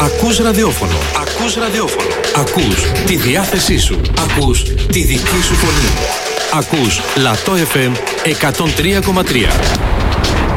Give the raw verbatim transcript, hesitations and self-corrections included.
Ακούς ραδιόφωνο. Ακούς ραδιόφωνο. Ακούς τη διάθεσή σου. Ακούς τη δική σου φωνή. Ακούς Λατό εφ εμ εκατόν τρία κόμμα τρία.